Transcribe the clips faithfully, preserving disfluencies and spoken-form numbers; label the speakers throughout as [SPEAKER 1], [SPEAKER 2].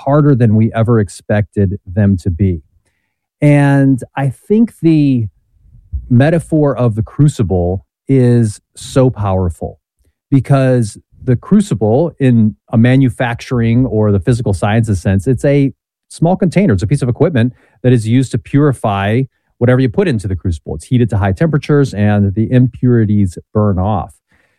[SPEAKER 1] harder than we ever expected them to be. And I think the metaphor of the crucible is so powerful because the crucible in a manufacturing or the physical sciences sense, it's a small container. It's a piece of equipment that is used to purify whatever you put into the crucible. It's heated to high temperatures and the impurities burn off.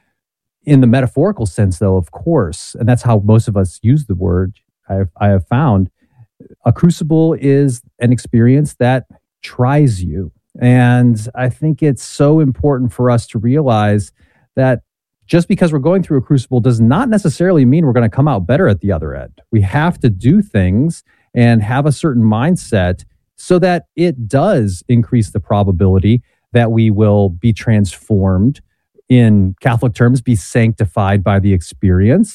[SPEAKER 1] In the metaphorical sense, though, of course, and that's how most of us use the word, I have, I have found, a crucible is an experience that tries you. And I think it's so important for us to realize that just because we're going through a crucible does not necessarily mean we're going to come out better at the other end. We have to do things and have a certain mindset so that it does increase the probability that we will be transformed, in Catholic terms, be sanctified by the experience.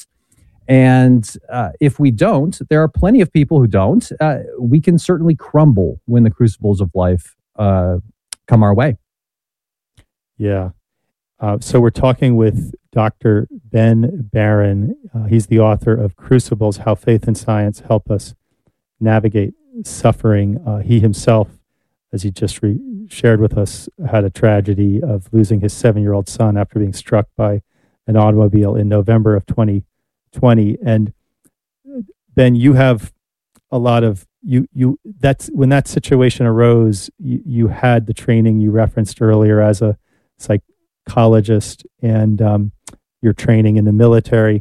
[SPEAKER 1] And uh, if we don't, there are plenty of people who don't. Uh, we can certainly crumble when the crucibles of life uh, come our way.
[SPEAKER 2] Yeah. Uh, so we're talking with Doctor Ben Barron. Uh, he's the author of Crucibles, How Faith and Science Help Us Navigate Suffering. Uh, he himself, as he just re- shared with us, had a tragedy of losing his seven-year-old son after being struck by an automobile in November of twenty twenty. And Ben, you have a lot of, you, you, that's when that situation arose, you, you had the training you referenced earlier as a psychologist and um, your training in the military.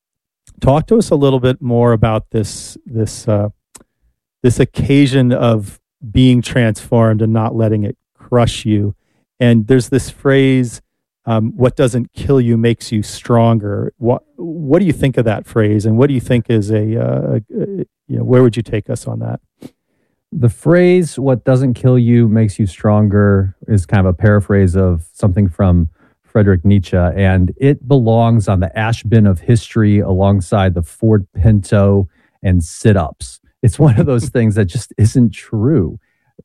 [SPEAKER 2] Talk to us a little bit more about this, this, uh, this occasion of being transformed and not letting it crush you. And there's this phrase, um, what doesn't kill you makes you stronger. What what do you think of that phrase? And what do you think is a, uh, a you know, where would you take us on that?
[SPEAKER 1] The phrase, what doesn't kill you makes you stronger, is kind of a paraphrase of something from Friedrich Nietzsche, and it belongs on the ash bin of history alongside the Ford Pinto and sit-ups. It's one of those things that just isn't true.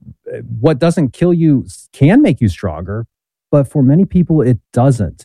[SPEAKER 1] What doesn't kill you can make you stronger, but for many people, it doesn't.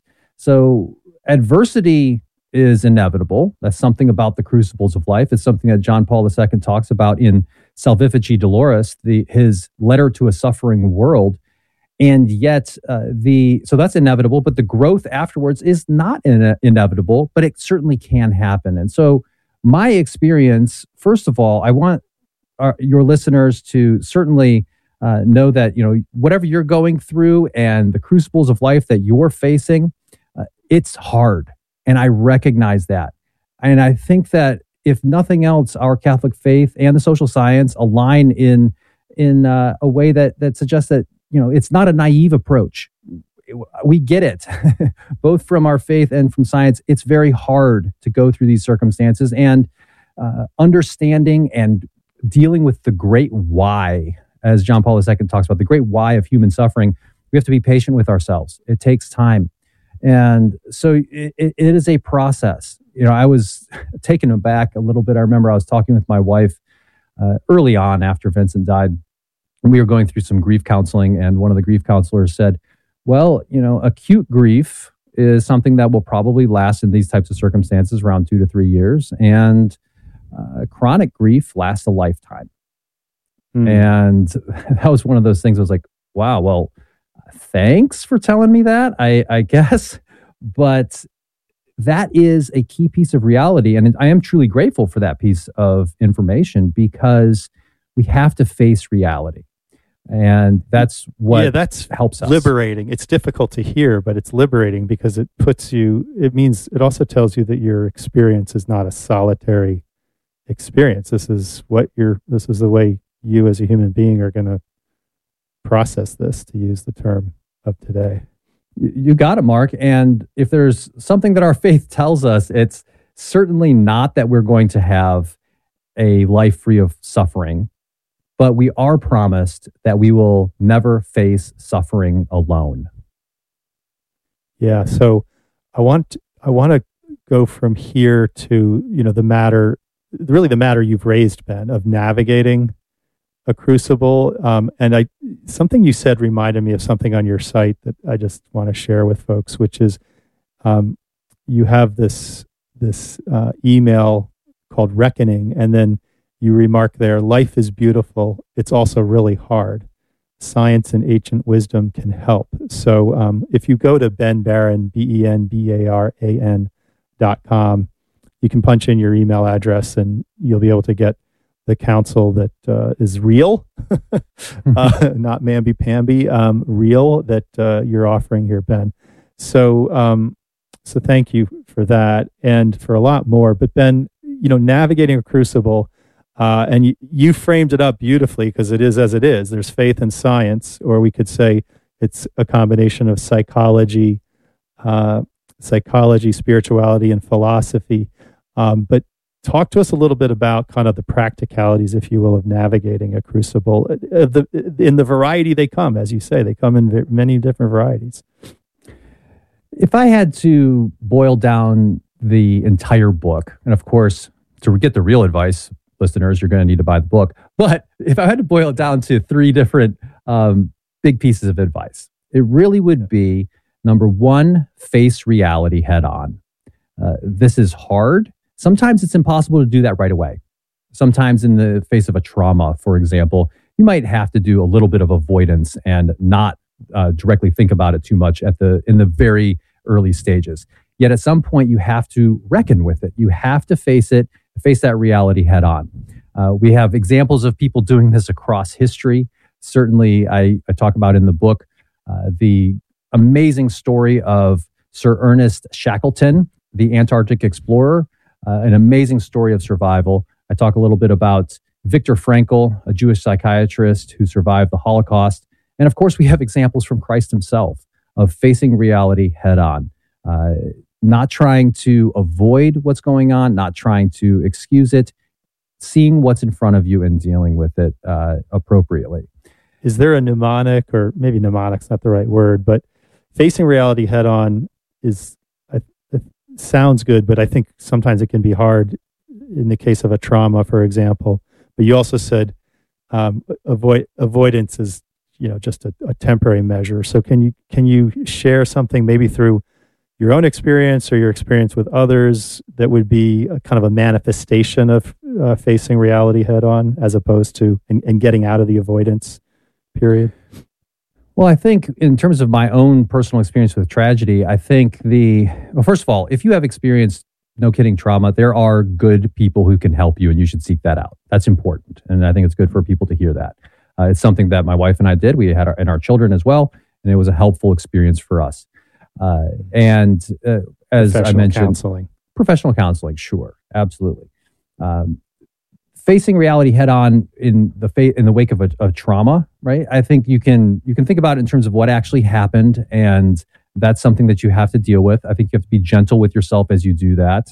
[SPEAKER 1] So adversity is inevitable. That's something about the crucibles of life. It's something that John Paul the Second talks about in Salvifici Doloris, the, his letter to a suffering world. And yet, uh, the so that's inevitable, but the growth afterwards is not in, inevitable, but it certainly can happen. And so my experience, first of all, I want our, your listeners to certainly uh, know that, you know, whatever you're going through and the crucibles of life that you're facing, uh, it's hard. And I recognize that. And I think that if nothing else, our Catholic faith and the social science align in in uh, a way that that suggests that, you know, it's not a naive approach. We get it, both from our faith and from science. It's very hard to go through these circumstances, and uh, understanding and dealing with the great why, as John Paul the Second talks about, the great why of human suffering. We have to be patient with ourselves. It takes time. And so it, it is a process. You know, I was taken aback a little bit. I remember I was talking with my wife uh, early on after Vincent died, and we were going through some grief counseling, and one of the grief counselors said, well, you know, acute grief is something that will probably last in these types of circumstances around two to three years, and uh, chronic grief lasts a lifetime. Mm. And that was one of those things I was like, wow, well, thanks for telling me that, I, I guess. But that is a key piece of reality. And I am truly grateful for that piece of information, because we have to face reality. And that's what
[SPEAKER 2] yeah, that's
[SPEAKER 1] helps us.
[SPEAKER 2] Liberating. It's difficult to hear, but it's liberating because it puts you, it means, it also tells you that your experience is not a solitary experience. This is what you're, this is the way you as a human being are going to process this, to use the term of today.
[SPEAKER 1] You got it, Mark. And if there's something that our faith tells us, it's certainly not that we're going to have a life free of suffering, but we are promised that we will never face suffering alone.
[SPEAKER 2] Yeah. So I want, I want to go from here to, you know, the matter, really the matter you've raised, Ben, of navigating a crucible. Um, and I, something you said reminded me of something on your site that I just want to share with folks, which is um, you have this, this uh, email called Reckoning, and then you remark there, life is beautiful. It's also really hard. Science and ancient wisdom can help. So um, if you go to Ben Baran, B E N B A R A N dot com, you can punch in your email address and you'll be able to get the counsel that uh, is real, uh, not mamby-pamby, um, real that uh, you're offering here, Ben. So, um, so thank you for that and for a lot more. But Ben, you know, navigating a crucible, uh, and you, you framed it up beautifully because it is as it is. There's faith and science, or we could say it's a combination of psychology, uh, psychology, spirituality, and philosophy. Um, but talk to us a little bit about kind of the practicalities, if you will, of navigating a crucible. Uh, the, in the variety they come, as you say, they come in v- many different varieties.
[SPEAKER 1] If I had to boil down the entire book, and of course, to get the real advice, listeners, you're going to need to buy the book. But if I had to boil it down to three different um, big pieces of advice, it really would be, number one, face reality head on. Uh, this is hard. Sometimes it's impossible to do that right away. Sometimes in the face of a trauma, for example, you might have to do a little bit of avoidance and not uh, directly think about it too much at the in the very early stages. Yet at some point, you have to reckon with it. You have to face it, face that reality head on. Uh, we have examples of people doing this across history. Certainly, I, I talk about in the book uh, the amazing story of Sir Ernest Shackleton, the Antarctic explorer. Uh, an amazing story of survival. I talk a little bit about Viktor Frankl, a Jewish psychiatrist who survived the Holocaust. And of course, we have examples from Christ himself of facing reality head on, uh, not trying to avoid what's going on, not trying to excuse it, seeing what's in front of you and dealing with it uh, appropriately.
[SPEAKER 2] Is there a mnemonic, or maybe mnemonic's not the right word, but facing reality head on is sounds good, but I think sometimes it can be hard in the case of a trauma, for example. But you also said um, avoid avoidance is, you know, just a, a temporary measure. So can you can you share something maybe through your own experience or your experience with others that would be a kind of a manifestation of uh, facing reality head on, as opposed to and, and getting out of the avoidance period?
[SPEAKER 1] Well, I think in terms of my own personal experience with tragedy, I think the, well, first of all, if you have experienced, no kidding, trauma, there are good people who can help you and you should seek that out. That's important. And I think it's good for people to hear that. Uh, it's something that my wife and I did. We had our, and our children as well. And it was a helpful experience for us. Uh, and uh, as I mentioned,
[SPEAKER 2] counseling.
[SPEAKER 1] Professional counseling, sure. Absolutely. Um, Facing reality head on in the fa- in the wake of a, a trauma, right? I think you can you can think about it in terms of what actually happened, and that's something that you have to deal with. I think you have to be gentle with yourself as you do that.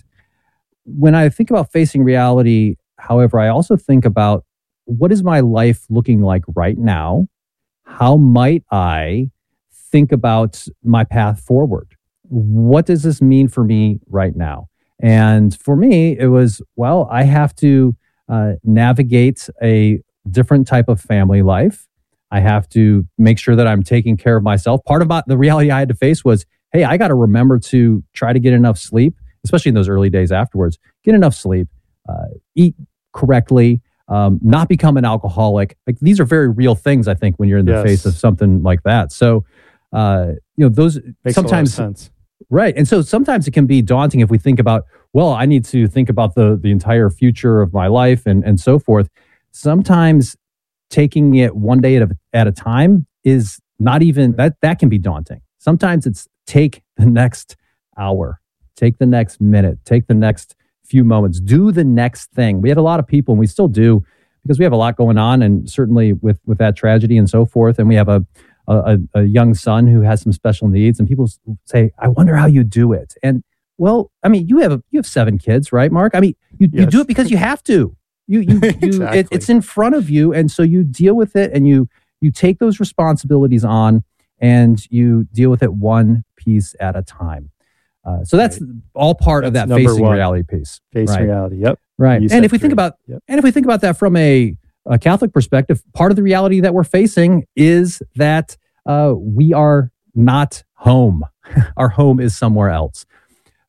[SPEAKER 1] When I think about facing reality, however, I also think about, what is my life looking like right now? How might I think about my path forward? What does this mean for me right now? And for me, it was, well, I have to Uh, navigate a different type of family life. I have to make sure that I'm taking care of myself. Part of my, the reality I had to face was, hey, I got to remember to try to get enough sleep, especially in those early days afterwards. Get enough sleep, uh, eat correctly, um, not become an alcoholic. Like, these are very real things, I think, when you're in the
[SPEAKER 2] yes.
[SPEAKER 1] face of something like that. So, uh, you know, those
[SPEAKER 2] Makes
[SPEAKER 1] sometimes
[SPEAKER 2] a lot of sense.
[SPEAKER 1] Right. And so sometimes it can be daunting if we think about, well, I need to think about the the entire future of my life and, and so forth. Sometimes taking it one day at a, at a time is not even, that that can be daunting. Sometimes it's take the next hour, take the next minute, take the next few moments, do the next thing. We had a lot of people, and we still do, because we have a lot going on, and certainly with, with that tragedy and so forth. And we have a A, a young son who has some special needs, and people say, I wonder how you do it. And well, I mean, you have a, you have seven kids, right, Mark? I mean, you, yes. you do it because you have to. You you, you
[SPEAKER 2] exactly.
[SPEAKER 1] it, it's in front of you, and so you deal with it, and you you take those responsibilities on, and you deal with it one piece at a time. Uh, so that's right. all part that's of that facing one. reality piece.
[SPEAKER 2] Face
[SPEAKER 1] right.
[SPEAKER 2] reality, yep.
[SPEAKER 1] Right.
[SPEAKER 2] You
[SPEAKER 1] and if we
[SPEAKER 2] three.
[SPEAKER 1] think about
[SPEAKER 2] yep.
[SPEAKER 1] and if we think about that from a a Catholic perspective, part of the reality that we're facing is that uh, we are not home. Our home is somewhere else.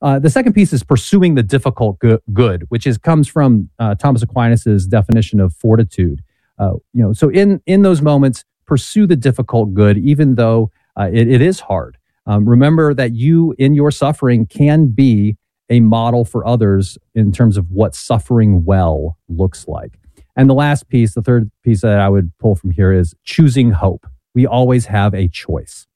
[SPEAKER 1] Uh, the second piece is pursuing the difficult go- good, which is comes from uh, Thomas Aquinas's definition of fortitude. Uh, you know, so in in those moments, pursue the difficult good, even though uh, it, it is hard. Um, remember that you, in your suffering, can be a model for others in terms of what suffering well looks like. And the last piece, the third piece that I would pull from here is choosing hope. We always have a choice.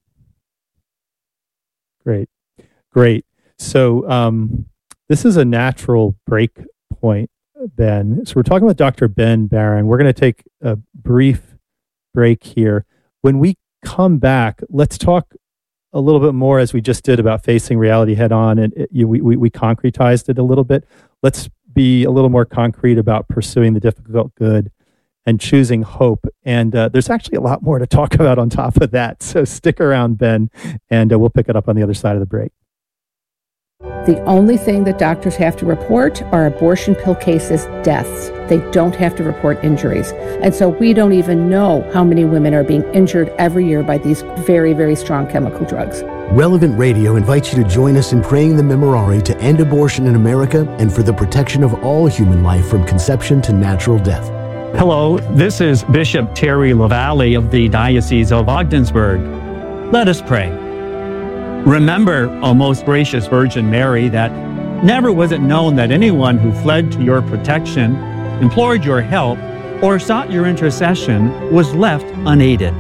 [SPEAKER 2] Great, great. So um, this is a natural break point, Ben. So we're talking with Doctor Ben Barron. We're going to take a brief break here. When we come back, let's talk a little bit more, as we just did, about facing reality head on, and it, you, we, we, we concretized it a little bit. Let's be a little more concrete about pursuing the difficult good and choosing hope. And uh, there's actually a lot more to talk about on top of that. So stick around, Ben, and uh, we'll pick it up on the other side of the break.
[SPEAKER 3] The only thing that doctors have to report are abortion pill cases, deaths. They don't have to report injuries. And so we don't even know how many women are being injured every year by these very, very strong chemical drugs.
[SPEAKER 4] Relevant Radio invites you to join us in praying the Memorare to end abortion in America and for the protection of all human life from conception to natural death.
[SPEAKER 5] Hello, this is Bishop Terry LaValle of the Diocese of Ogdensburg. Let us pray. Remember, O most gracious Virgin Mary, that never was it known that anyone who fled to your protection, implored your help, or sought your intercession was left unaided.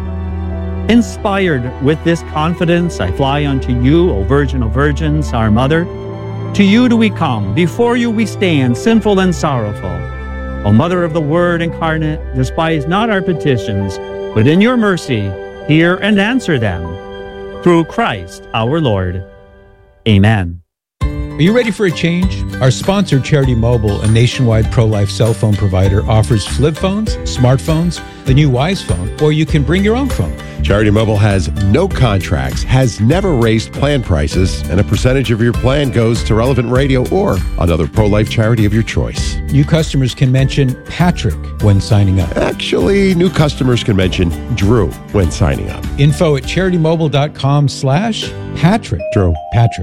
[SPEAKER 5] Inspired with this confidence, I fly unto you, O Virgin of Virgins, our Mother. To you do we come, before you we stand, sinful and sorrowful. O Mother of the Word incarnate, despise not our petitions, but in your mercy hear and answer them. Through Christ our Lord. Amen.
[SPEAKER 6] Are you ready for a change? Our sponsor, Charity Mobile, a nationwide pro-life cell phone provider, offers flip phones, smartphones, the new Wise phone, or you can bring your own phone.
[SPEAKER 7] Charity Mobile has no contracts, has never raised plan prices, and a percentage of your plan goes to Relevant Radio or another pro-life charity of your choice.
[SPEAKER 6] New customers can mention Patrick when signing up.
[SPEAKER 7] Actually, new customers can mention Drew when signing up.
[SPEAKER 6] Info at CharityMobile.com slash Patrick.
[SPEAKER 7] Drew.
[SPEAKER 6] Patrick.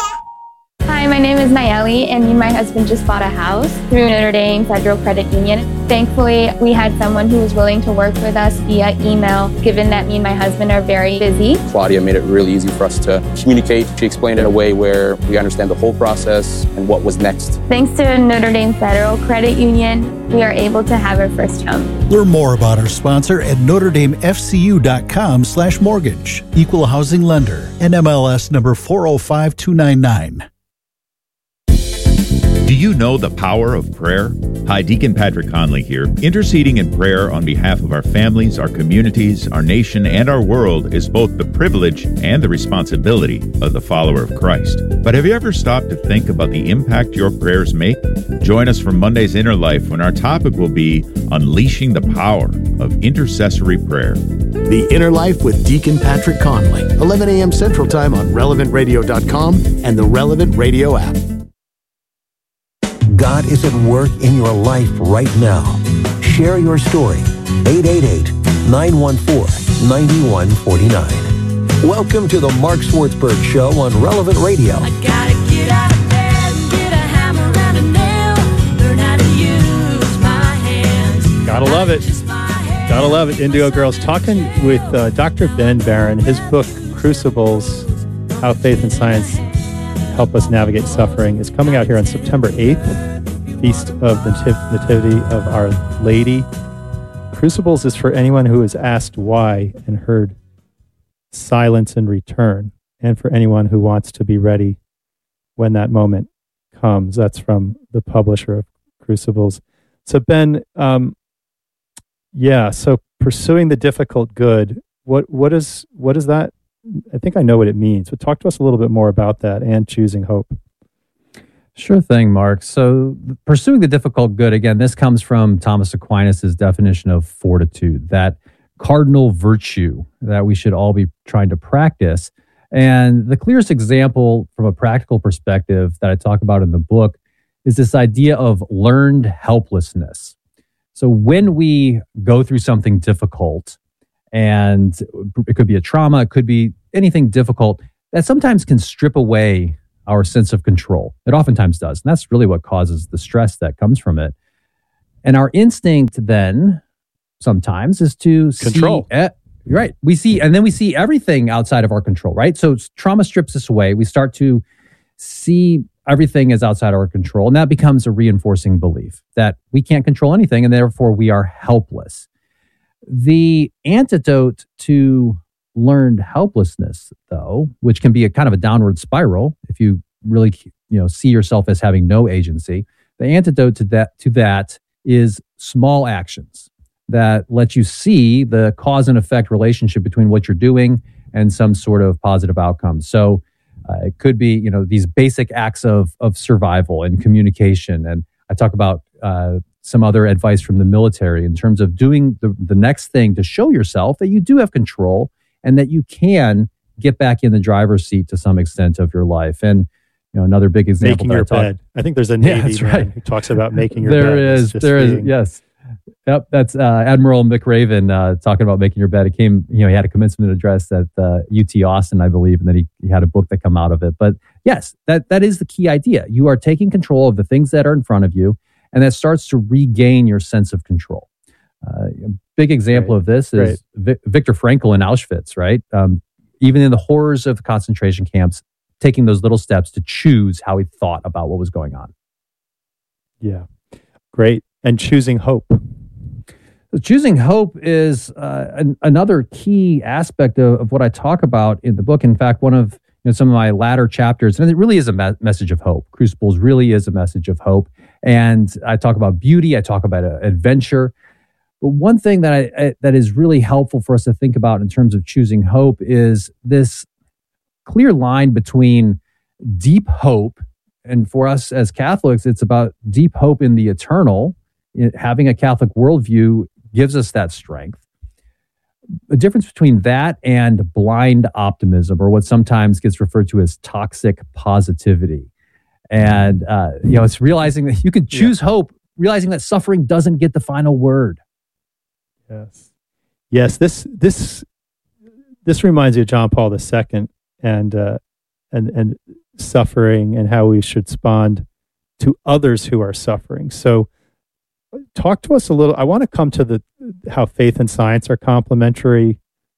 [SPEAKER 8] Hi, my name is Nayeli, and me and my husband just bought a house through Notre Dame Federal Credit Union. Thankfully, we had someone who was willing to work with us via email, given that me and my husband are very busy.
[SPEAKER 9] Claudia made it really easy for us to communicate. She explained it in a way where we understand the whole process and what was next.
[SPEAKER 8] Thanks to Notre Dame Federal Credit Union, we are able to have our first home.
[SPEAKER 10] Learn more about our sponsor at NotreDameFCU.com slash mortgage. Equal housing lender. N M L S number four oh five two nine nine.
[SPEAKER 11] Do you know the power of prayer? Hi, Deacon Patrick Conley here. Interceding in prayer on behalf of our families, our communities, our nation, and our world is both the privilege and the responsibility of the follower of Christ. But have you ever stopped to think about the impact your prayers make? Join us for Monday's Inner Life, when our topic will be Unleashing the Power of Intercessory Prayer.
[SPEAKER 4] The Inner Life with Deacon Patrick Conley, eleven a.m. Central Time on relevant radio dot com and the Relevant Radio app. God is at work in your life right now. Share your story. eight eight eight, nine one four, nine one four nine. Welcome to the Mark Swartzberg Show on Relevant Radio.
[SPEAKER 12] I gotta get out of bed and get a hammer and a nail. Learn how to use my hands.
[SPEAKER 2] Gotta love it. Gotta love it. Indigo Girls. Talking with uh, Doctor Ben Barron. His book, Crucibles, How Faith and Science Help Us Navigate Suffering, is coming out here on September eighth, Feast of the Nativity of Our Lady. Crucibles is for anyone who has asked why and heard silence in return, and for anyone who wants to be ready when that moment comes. That's from the publisher of Crucibles. So Ben, um, yeah, so pursuing the difficult good, what what is what is that? I think I know what it means, but talk to us a little bit more about that and choosing hope.
[SPEAKER 1] Sure thing, Mark. So pursuing the difficult good, again, this comes from Thomas Aquinas' definition of fortitude, that cardinal virtue that we should all be trying to practice. And the clearest example from a practical perspective that I talk about in the book is this idea of learned helplessness. So when we go through something difficult, and it could be a trauma, it could be anything difficult, that sometimes can strip away our sense of control. It oftentimes does. And that's really what causes the stress that comes from it. And our instinct then sometimes is to
[SPEAKER 2] Control.
[SPEAKER 1] see, eh, right. We see, and then we see everything outside of our control, right? So trauma strips us away. We start to see everything is outside our control. And that becomes a reinforcing belief that we can't control anything and therefore we are helpless. The antidote to learned helplessness, though, which can be a kind of a downward spiral if you really, you know, see yourself as having no agency, the antidote to that to that is small actions that let you see the cause and effect relationship between what you're doing and some sort of positive outcome. So uh, it could be, you know, these basic acts of of survival and communication. And I talk about uh, some other advice from the military in terms of doing the, the next thing to show yourself that you do have control and that you can get back in the driver's seat to some extent of your life. And you know, another big example.
[SPEAKER 2] Making
[SPEAKER 1] that
[SPEAKER 2] your
[SPEAKER 1] I talk,
[SPEAKER 2] bed. I think there's a Navy
[SPEAKER 1] Yeah, that's
[SPEAKER 2] man
[SPEAKER 1] right.
[SPEAKER 2] who talks about making your
[SPEAKER 1] There
[SPEAKER 2] bed. It's
[SPEAKER 1] is,
[SPEAKER 2] just
[SPEAKER 1] there is,
[SPEAKER 2] being-
[SPEAKER 1] yes. Yep, that's uh, Admiral McRaven uh, talking about making your bed. It came, you know, he had a commencement address at uh, U T Austin, I believe, and then he, he had a book that come out of it. But yes, that that is the key idea. You are taking control of the things that are in front of you, and that starts to regain your sense of control. Uh, a big example
[SPEAKER 2] Right.
[SPEAKER 1] of this is Vi- Viktor Frankl in Auschwitz, right? Um, even in the horrors of the concentration camps, taking those little steps to choose how he thought about what was going on.
[SPEAKER 2] Yeah. Great. And choosing hope.
[SPEAKER 1] So choosing hope is uh, an, another key aspect of, of what I talk about in the book. In fact, one of you know, some of my latter chapters, and it really is a me- message of hope. Crucibles really is a message of hope. And I talk about beauty. I talk about uh, adventure. But one thing that I, I that is really helpful for us to think about in terms of choosing hope is this clear line between deep hope, and for us as Catholics, it's about deep hope in the eternal. It, having a Catholic worldview gives us that strength. The difference between that and blind optimism, or what sometimes gets referred to as toxic positivity. And, uh, you know, it's realizing that you can choose yeah. hope, realizing that suffering doesn't get the final word.
[SPEAKER 2] Yes. Yes. This, this, this reminds me of John Paul the Second and, uh, and, and suffering and how we should respond to others who are suffering. So talk to us a little. I want to come to the, how faith and science are complementary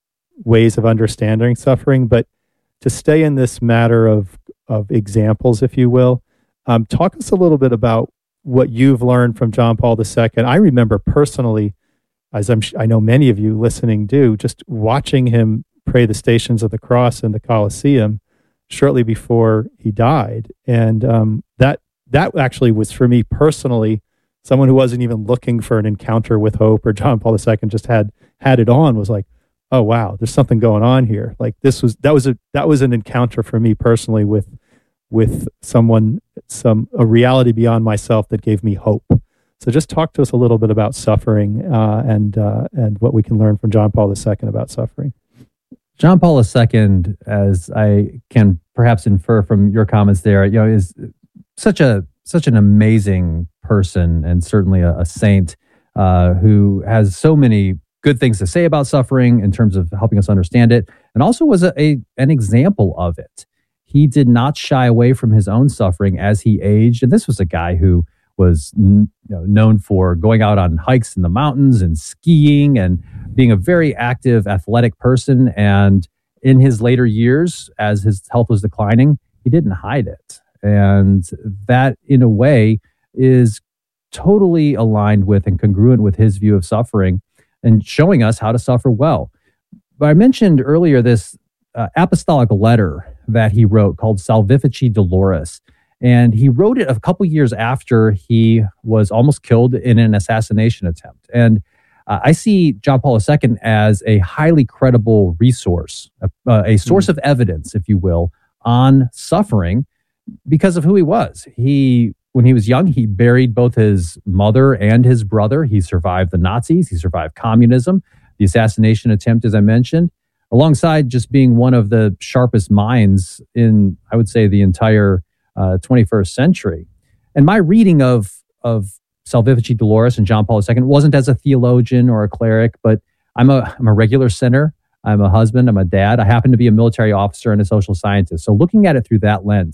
[SPEAKER 2] ways of understanding suffering, but to stay in this matter of, of examples, if you will, um, talk us a little bit about what you've learned from John Paul the Second. I remember personally, as I'm, I know many of you listening do, just watching him pray the Stations of the Cross in the Colosseum shortly before he died. And um, that that actually was, for me personally, someone who wasn't even looking for an encounter with hope, or John Paul the Second just had had it on, was like, oh wow, there's something going on here. Like this was that was a that was an encounter for me personally with with someone, some a reality beyond myself that gave me hope. So just talk to us a little bit about suffering uh, and uh, and what we can learn from John Paul the Second about suffering.
[SPEAKER 1] John Paul the Second, as I can perhaps infer from your comments there, you know, is such a such an amazing person, and certainly a, a saint uh, who has so many good things to say about suffering in terms of helping us understand it, and also was a, a an example of it. He did not shy away from his own suffering as he aged, and this was a guy who was you know, known for going out on hikes in the mountains and skiing and being a very active, athletic person. And in his later years, as his health was declining, he didn't hide it. And that, in a way, is totally aligned with and congruent with his view of suffering and showing us how to suffer well. But I mentioned earlier this uh, apostolic letter that he wrote called Salvifici Doloris. And he wrote it a couple years after he was almost killed in an assassination attempt. And uh, I see John Paul the Second as a highly credible resource, a, uh, a source mm. of evidence, if you will, on suffering because of who he was. He, when he was young, he buried both his mother and his brother. He survived the Nazis. He survived communism, the assassination attempt, as I mentioned, alongside just being one of the sharpest minds in, I would say, the entire Uh, twenty-first century. And my reading of of Salvifici Doloris and John Paul the Second wasn't as a theologian or a cleric, but I'm a I'm a regular sinner. I'm a husband. I'm a dad. I happen to be a military officer and a social scientist. So looking at it through that lens.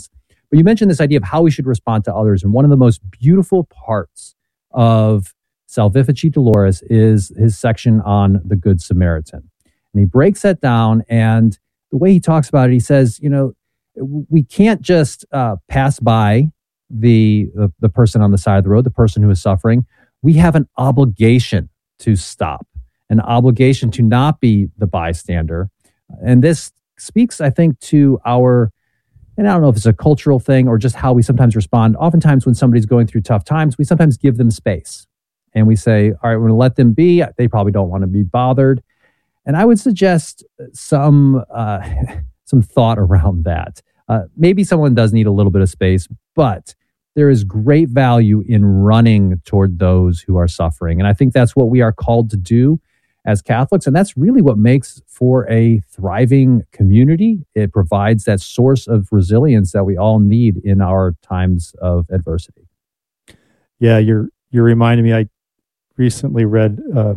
[SPEAKER 1] But you mentioned this idea of how we should respond to others. And one of the most beautiful parts of Salvifici Dolores is his section on the Good Samaritan. And he breaks that down. And the way he talks about it, he says, you know, we can't just uh, pass by the, the the person on the side of the road, the person who is suffering. We have an obligation to stop, an obligation to not be the bystander. And this speaks, I think, to our, and I don't know if it's a cultural thing or just how we sometimes respond. Oftentimes when somebody's going through tough times, we sometimes give them space. And we say, all right, we're going to let them be. They probably don't want to be bothered. And I would suggest some uh, some thought around that. Uh, maybe someone does need a little bit of space, but there is great value in running toward those who are suffering. And I think that's what we are called to do as Catholics. And that's really what makes for a thriving community. It provides that source of resilience that we all need in our times of adversity.
[SPEAKER 2] Yeah, you're you're reminding me. I recently read uh,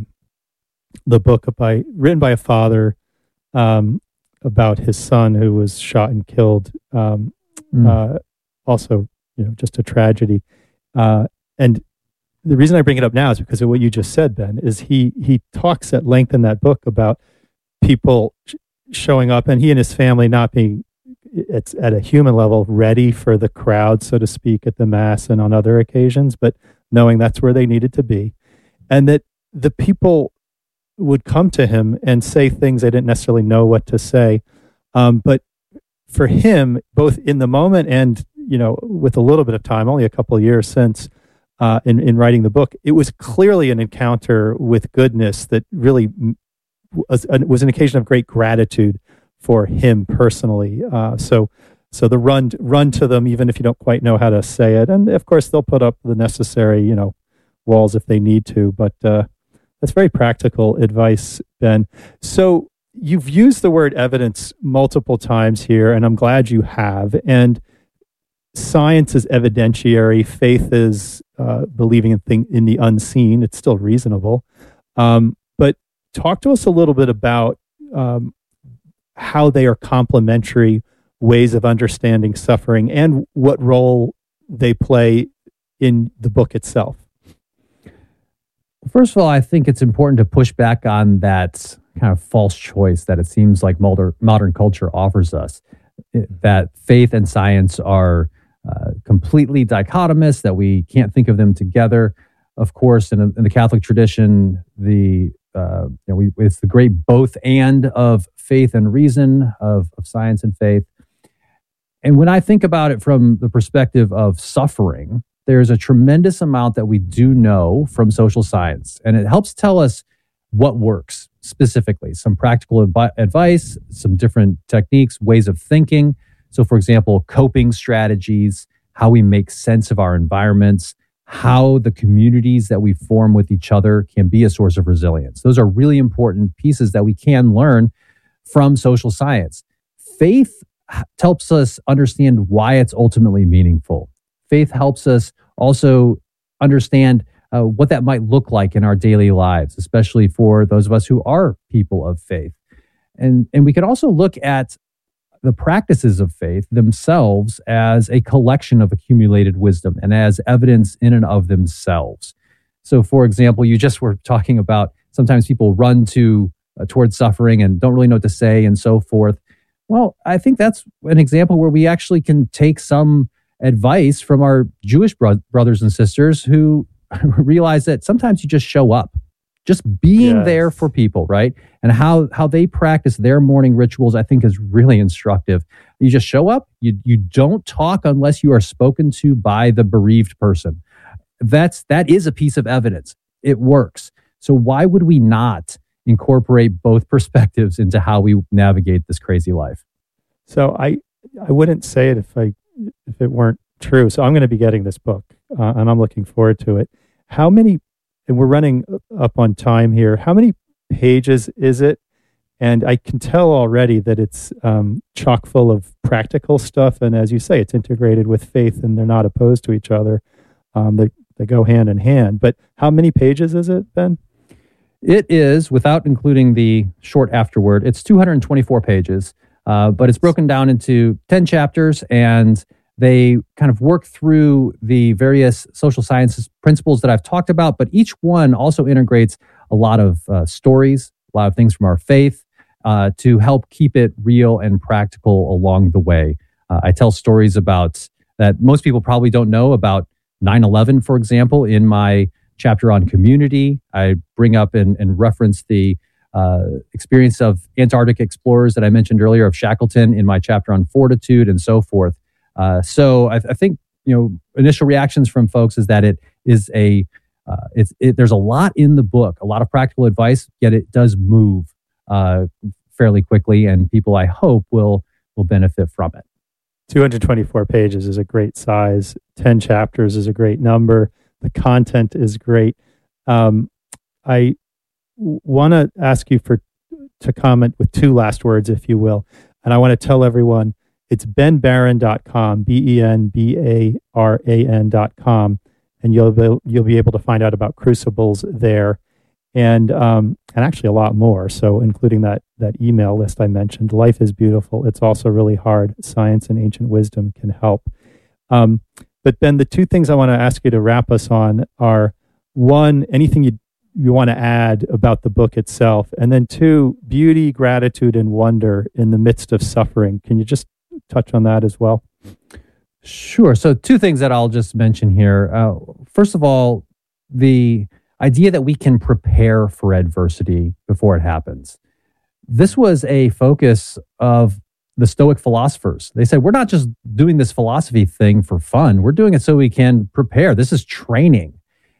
[SPEAKER 2] the book by written by a father um, about his son who was shot and killed. Um, mm. uh, also, you know, just a tragedy. Uh, and the reason I bring it up now is because of what you just said, Ben. Is he he talks at length in that book about people sh- showing up, and he and his family not being, it's at a human level, ready for the crowd, so to speak, at the Mass and on other occasions, but knowing that's where they needed to be. And that the people would come to him and say things they didn't necessarily know what to say. Um, but for him, both in the moment and, you know, with a little bit of time, only a couple of years since uh, in, in writing the book, it was clearly an encounter with goodness that really was an, was an occasion of great gratitude for him personally. Uh, so so the run run to them, even if you don't quite know how to say it. And of course, they'll put up the necessary, you know, walls if they need to. But uh, that's very practical advice, Ben. So you've used the word evidence multiple times here, and I'm glad you have. And science is evidentiary. Faith is uh, believing in, thing, in the unseen. It's still reasonable. Um, but talk to us a little bit about um, how they are complementary ways of understanding suffering and what role they play in the book itself.
[SPEAKER 1] First of all, I think it's important to push back on that kind of false choice that it seems like modern, modern culture offers us, that faith and science are uh, completely dichotomous, that we can't think of them together. Of course, in, in the Catholic tradition, the uh, you know, we, it's the great both and of faith and reason, of, of science and faith. And when I think about it from the perspective of suffering, there's a tremendous amount that we do know from social science, and it helps tell us what works specifically, some practical advi- advice, some different techniques, ways of thinking. So, for example, coping strategies, how we make sense of our environments, how the communities that we form with each other can be a source of resilience. Those are really important pieces that we can learn from social science. Faith helps us understand why it's ultimately meaningful. Faith helps us also understand uh, what that might look like in our daily lives, especially for those of us who are people of faith. And, and we can also look at the practices of faith themselves as a collection of accumulated wisdom and as evidence in and of themselves. So, for example, you just were talking about sometimes people run to uh, towards suffering and don't really know what to say and so forth. Well, I think that's an example where we actually can take some advice from our Jewish bro- brothers and sisters who realize that sometimes you just show up, just being yes. there for people, right? And how how they practice their morning rituals, I think, is really instructive. You just show up, you you don't talk unless you are spoken to by the bereaved person. That's that is a piece of evidence. It works. So why would we not incorporate both perspectives into how we navigate this crazy life?
[SPEAKER 2] So I I wouldn't say it if I if it weren't true. So I'm going to be getting this book, uh, and I'm looking forward to it. How many, and we're running up on time here, how many pages is it? And I can tell already that it's um, chock full of practical stuff. And as you say, it's integrated with faith and they're not opposed to each other. Um, they, they go hand in hand. But how many pages is it, Ben?
[SPEAKER 1] It is, without including the short afterword, it's two hundred twenty-four pages. Uh, but it's broken down into ten chapters, and They kind of work through the various social sciences principles that I've talked about, but each one also integrates a lot of uh, stories, a lot of things from our faith uh, to help keep it real and practical along the way. Uh, I tell stories about that most people probably don't know about nine eleven, for example, in my chapter on community. I bring up and, and reference the uh, experience of Antarctic explorers that I mentioned earlier of Shackleton in my chapter on fortitude and so forth. Uh, so I, I think, you know, initial reactions from folks is that it is a, uh, it's, it, there's a lot in the book, a lot of practical advice, yet it does move uh, fairly quickly, and people, I hope, will will benefit from it.
[SPEAKER 2] two hundred twenty-four pages is a great size. ten chapters is a great number. The content is great. Um, I w- want to ask you for to comment with two last words, if you will. And I want to tell everyone it's ben baran dot com, B E N B A R A N dot com, and you'll be, you'll be able to find out about Crucibles there, and um, and actually a lot more. So including that that email list I mentioned. Life is beautiful. It's also really hard. Science and ancient wisdom can help. Um, but Ben, the two things I want to ask you to wrap us on are, one, anything you you want to add about the book itself, and then two, beauty, gratitude, and wonder in the midst of suffering. Can you just touch on that as well?
[SPEAKER 1] Sure. So two things that I'll just mention here. Uh, first of all, the idea that we can prepare for adversity before it happens. This was a focus of the Stoic philosophers. They said, we're not just doing this philosophy thing for fun. We're doing it so we can prepare. This is training.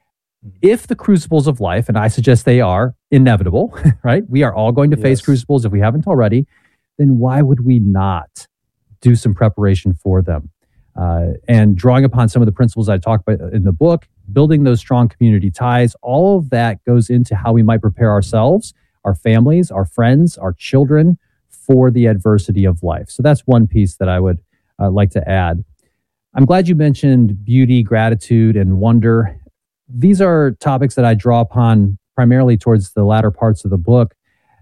[SPEAKER 1] If the crucibles of life, and I suggest they are inevitable, right? We are all going to face
[SPEAKER 2] Yes.
[SPEAKER 1] crucibles if we haven't already, then why would we not do some preparation for them? Uh, and drawing upon some of the principles I talk about in the book, building those strong community ties, all of that goes into how we might prepare ourselves, our families, our friends, our children for the adversity of life. So that's one piece that I would uh, like to add. I'm glad you mentioned beauty, gratitude, and wonder. These are topics that I draw upon primarily towards the latter parts of the book.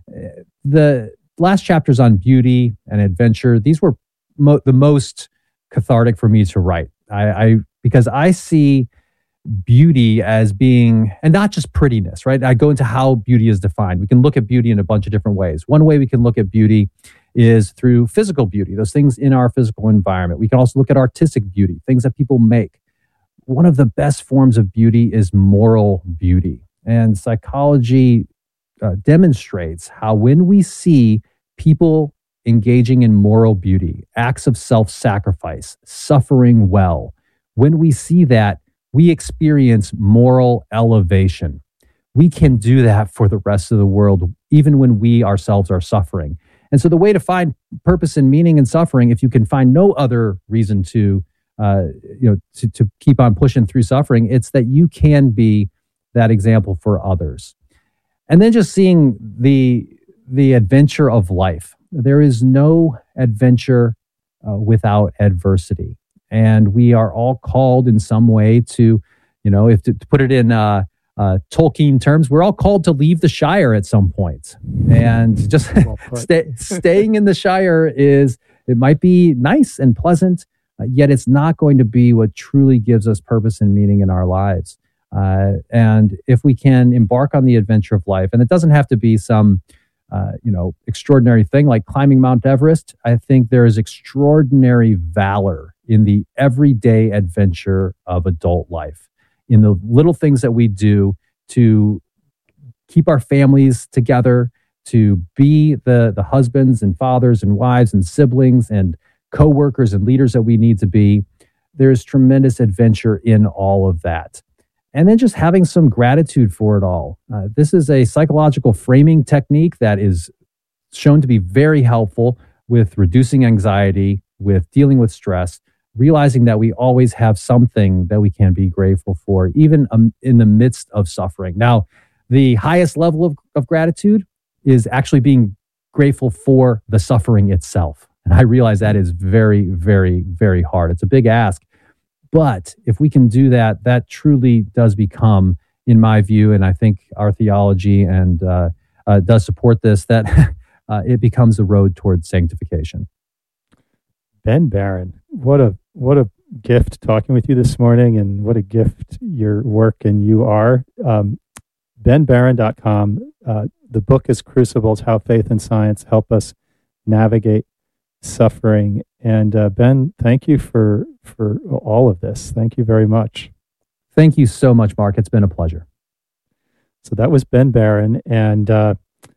[SPEAKER 1] The last chapters on beauty and adventure, these were mo- the most cathartic for me to write. I, I because I see beauty as being, and not just prettiness, right? I go into how beauty is defined. We can look at beauty in a bunch of different ways. One way we can look at beauty is through physical beauty, those things in our physical environment. We can also look at artistic beauty, things that people make. One of the best forms of beauty is moral beauty. And psychology uh, demonstrates how when we see people engaging in moral beauty, acts of self-sacrifice, suffering well, when we see that, we experience moral elevation. We can do that for the rest of the world, even when we ourselves are suffering. And so the way to find purpose and meaning in suffering, if you can find no other reason to, uh, you know, to, to keep on pushing through suffering, it's that you can be that example for others. And then just seeing the, the adventure of life. There is no adventure uh, without adversity. And we are all called in some way to, you know, if to, to put it in uh, uh, Tolkien terms, we're all called to leave the Shire at some point. And just
[SPEAKER 2] Well put.
[SPEAKER 1] stay, staying in the Shire is, it might be nice and pleasant, uh, yet it's not going to be what truly gives us purpose and meaning in our lives. Uh, and if we can embark on the adventure of life, and it doesn't have to be some, uh, you know, extraordinary thing like climbing Mount Everest, I think there is extraordinary valor in the everyday adventure of adult life, in the little things that we do to keep our families together, to be the, the husbands and fathers and wives and siblings and co-workers and leaders that we need to be. There's tremendous adventure in all of that. And then just having some gratitude for it all. Uh, this is a psychological framing technique that is shown to be very helpful with reducing anxiety, with dealing with stress, realizing that we always have something that we can be grateful for, even um, in the midst of suffering. Now, the highest level of, of gratitude is actually being grateful for the suffering itself. And I realize that is very, very, very hard. It's a big ask. But if we can do that, that truly does become, in my view, and I think our theology and uh, uh, does support this, that uh, it becomes a road towards sanctification.
[SPEAKER 2] Ben Baran, what a what a gift talking with you this morning, and what a gift your work and you are. Um, ben Barron dot com. Uh, the book is Crucibles, How Faith and Science Help Us Navigate Suffering. And uh, Ben, thank you for, for all of this. Thank you very much.
[SPEAKER 1] Thank you so much, Mark. It's been a pleasure.
[SPEAKER 2] So that was Ben Barron. And uh,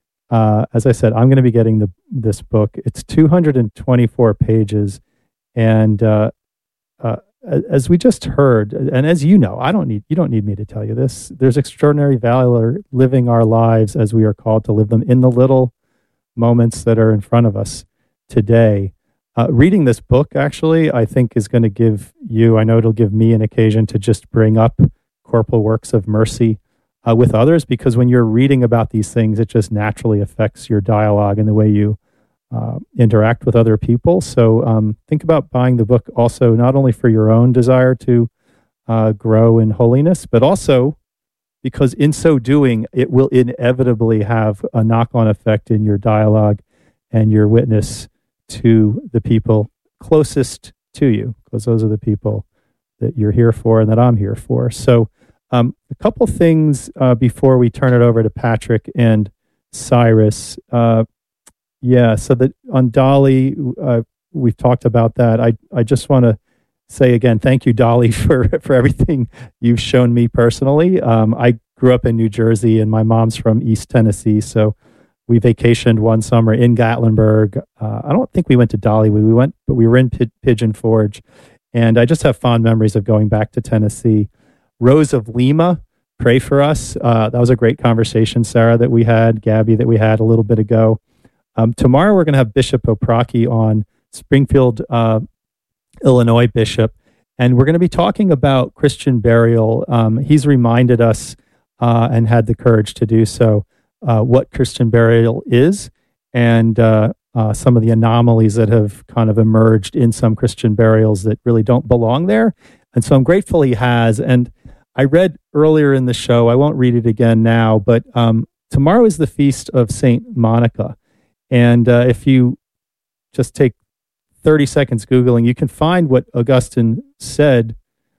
[SPEAKER 2] uh, as I said, I'm going to be getting the this book. It's two hundred twenty-four pages. And uh, uh, as we just heard, and as you know, I don't need you don't need me to tell you this. There's extraordinary valor living our lives as we are called to live them in the little moments that are in front of us today. Uh, reading this book, actually, I think is going to give you, I know it'll give me an occasion to just bring up corporal works of mercy uh, with others, because when you're reading about these things, it just naturally affects your dialogue and the way you uh, interact with other people. So um, think about buying the book also, not only for your own desire to uh, grow in holiness, but also because in so doing, it will inevitably have a knock-on effect in your dialogue and your witness to the people closest to you, because those are the people that you're here for and that I'm here for. So um, a couple things uh, before we turn it over to Patrick and Cyrus. Uh, yeah, so that on Dolly, uh, we've talked about that. I, I just want to say again, thank you, Dolly, for, for everything you've shown me personally. Um, I grew up in New Jersey, and my mom's from East Tennessee, so we vacationed one summer in Gatlinburg. Uh, I don't think we went to Dollywood. We went, but we were in P- Pigeon Forge. And I just have fond memories of going back to Tennessee. Rose of Lima, pray for us. Uh, that was a great conversation, Sarah, that we had, Gabby, that we had a little bit ago. Um, tomorrow we're going to have Bishop Opraki on, Springfield, uh, Illinois bishop. And we're going to be talking about Christian burial. Um, he's reminded us uh, and had the courage to do so. Uh, what Christian burial is, and uh, uh, some of the anomalies that have kind of emerged in some Christian burials that really don't belong there. And so I'm grateful he has. And I read earlier in the show, I won't read it again now, but um, tomorrow is the feast of Saint Monica. And uh, if you just take thirty seconds Googling, you can find what Augustine said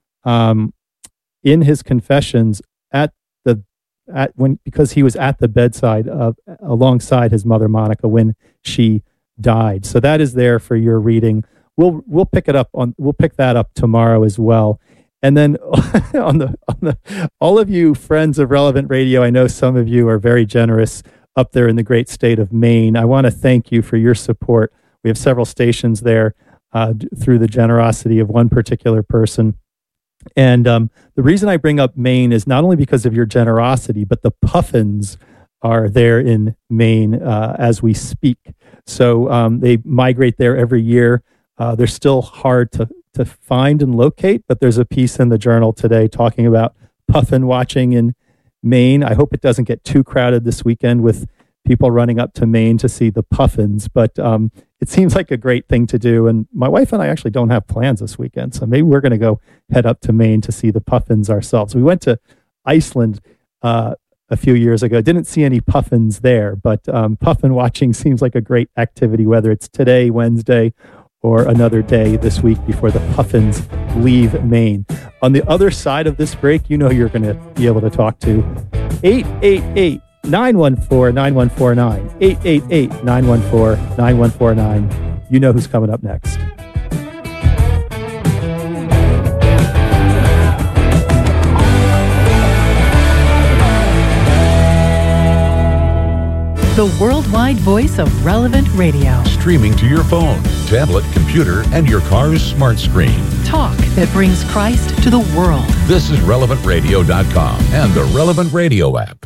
[SPEAKER 2] um, in his Confessions at the At when because he was at the bedside of alongside his mother Monica when she died. So that is there for your reading. We'll we'll pick it up on we'll pick that up tomorrow as well. And then on the on the all of you friends of Relevant Radio, I know some of you are very generous up there in the great state of Maine. I want to thank you for your support. We have several stations there uh, through the generosity of one particular person. And um, the reason I bring up Maine is not only because of your generosity, but the puffins are there in Maine uh, as we speak. So um, they migrate there every year. Uh, they're still hard to, to find and locate, but there's a piece in the journal today talking about puffin watching in Maine. I hope it doesn't get too crowded this weekend with people running up to Maine to see the puffins, but um, it seems like a great thing to do. And my wife and I actually don't have plans this weekend, so maybe we're going to go head up to Maine to see the puffins ourselves. We went to Iceland uh, a few years ago. Didn't see any puffins there, but um, puffin watching seems like a great activity, whether it's today, Wednesday, or another day this week before the puffins leave Maine. On the other side of this break, you know you're going to be able to talk to eight eight eight, nine one four, nine one four nine, eight eight eight, nine one four, nine one four nine. You know who's coming up next.
[SPEAKER 13] The worldwide voice of Relevant Radio.
[SPEAKER 14] Streaming to your phone, tablet, computer, and your car's smart screen.
[SPEAKER 13] Talk that brings Christ to the world.
[SPEAKER 14] This is relevant radio dot com and the Relevant Radio app.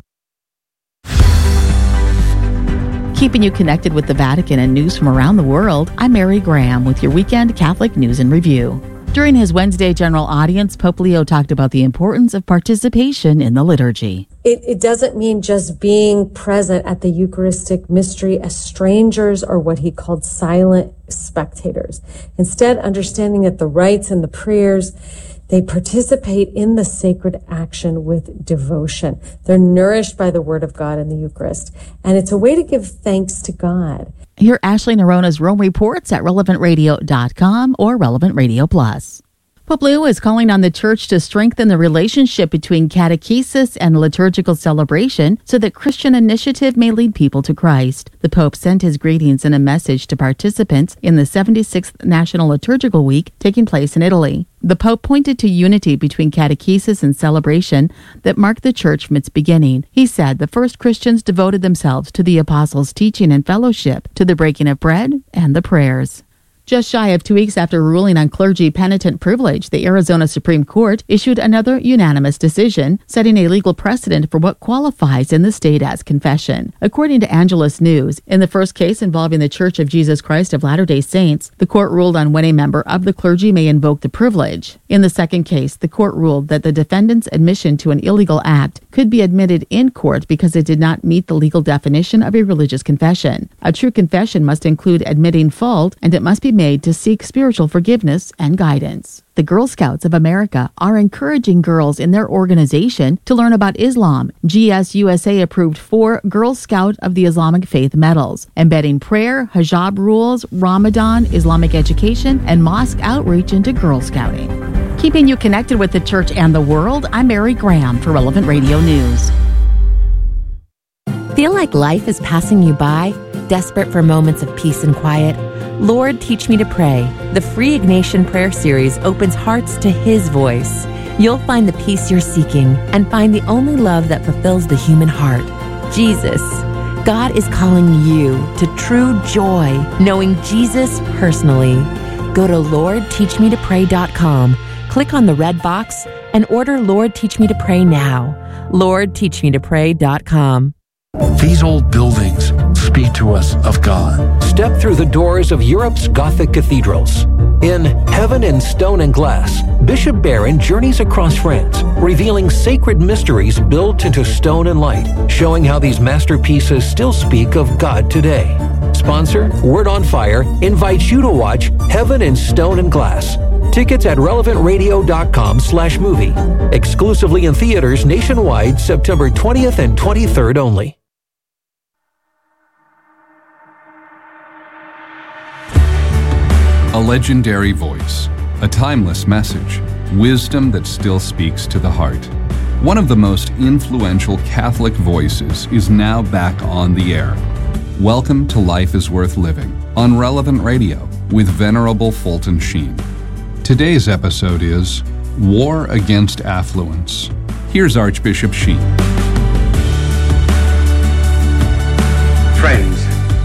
[SPEAKER 15] Keeping you connected with the Vatican and news from around the world, I'm Mary Graham with your weekend Catholic News and Review. During his Wednesday general audience, Pope Leo talked about the importance of participation in the liturgy.
[SPEAKER 16] It, it doesn't mean just being present at the Eucharistic mystery as strangers or what he called silent spectators. Instead, understanding that the rites and the prayers, They participate in the sacred action with devotion. They're nourished by the Word of God in the Eucharist. And it's a way to give thanks to God.
[SPEAKER 15] Hear Ashley Nerona's Rome Reports at relevant radio dot com or Relevant Radio Plus. Pope Leo is calling on the Church to strengthen the relationship between catechesis and liturgical celebration so that Christian initiative may lead people to Christ. The Pope sent his greetings in a message to participants in the seventy-sixth National Liturgical Week taking place in Italy. The Pope pointed to unity between catechesis and celebration that marked the Church from its beginning. He said the first Christians devoted themselves to the Apostles' teaching and fellowship, to the breaking of bread and the prayers. Just shy of two weeks after ruling on clergy penitent privilege, the Arizona Supreme Court issued another unanimous decision, setting a legal precedent for what qualifies in the state as confession. According to Angelus News, in the first case involving the Church of Jesus Christ of Latter-day Saints, the court ruled on when a member of the clergy may invoke the privilege. In the second case, the court ruled that the defendant's admission to an illegal act could be admitted in court because it did not meet the legal definition of a religious confession. A true confession must include admitting fault, and it must be made to seek spiritual forgiveness and guidance. The Girl Scouts of America are encouraging girls in their organization to learn about Islam. G S U S A approved four Girl Scout of the Islamic Faith medals, embedding prayer, hijab rules, Ramadan, Islamic education, and mosque outreach into Girl Scouting. Keeping you connected with the church and the world, I'm Mary Graham for Relevant Radio News.
[SPEAKER 17] Feel like life is passing you by? Desperate for moments of peace and quiet? Lord, Teach Me to Pray. The free Ignatian Prayer Series opens hearts to His voice. You'll find the peace you're seeking and find the only love that fulfills the human heart, Jesus. God is calling you to true joy, knowing Jesus personally. Go to Lord Teach Me to Pray dot com, click on the red box, and order Lord Teach Me to Pray now. Lord Teach Me to Pray dot com.
[SPEAKER 14] These old buildings speak to us of God.
[SPEAKER 4] Step through the doors of Europe's Gothic cathedrals. In Heaven in Stone and Glass, Bishop Barron journeys across France, revealing sacred mysteries built into stone and light, showing how these masterpieces still speak of God today. Sponsor, Word on Fire, invites you to watch Heaven in Stone and Glass. Tickets at relevant radio dot com slash movie. Exclusively in theaters nationwide, September twentieth and twenty-third only.
[SPEAKER 18] A legendary voice, a timeless message, wisdom that still speaks to the heart. One of the most influential Catholic voices is now back on the air. Welcome to Life is Worth Living on Relevant Radio with Venerable Fulton Sheen. Today's episode is War Against Affluence. Here's Archbishop Sheen.
[SPEAKER 19] Friends,